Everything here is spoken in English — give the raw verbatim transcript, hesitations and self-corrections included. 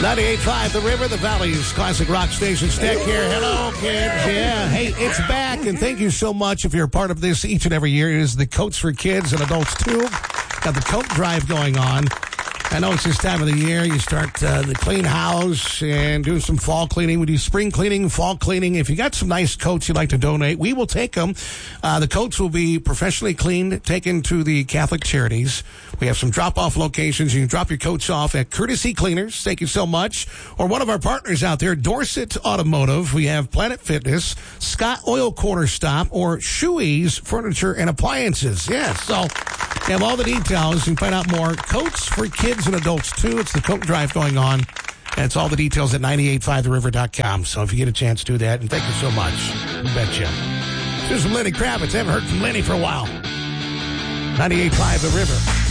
ninety-eight point five The River, the Valley's classic rock station. Stack here. Hello, kids. Yeah. Hey, it's back, and thank you so much if you're a part of this each and every year. It is the Coats for Kids and Adults, too. Got the coat drive going on. I know it's this time of the year. You start uh, the clean house and do some fall cleaning. We do spring cleaning, fall cleaning. If you got some nice coats you'd like to donate, we will take them. Uh, the coats will be professionally cleaned, taken to the Catholic Charities. We have some drop-off locations. You can drop your coats off at Courtesy Cleaners. Thank you so much. Or one of our partners out there, Dorset Automotive. We have Planet Fitness, Scott Oil Corner Stop, or Shoey's Furniture and Appliances. Yeah, so you have all the details. You can find out more. Coats for Kids and Adults, too. It's the coat drive going on. And it's all the details at ninety-eight point five the river dot com. So if you get a chance, do that. And thank you so much. Betcha. Here's some Lenny Kravitz. I haven't heard from Lenny for a while. ninety-eight point five The River.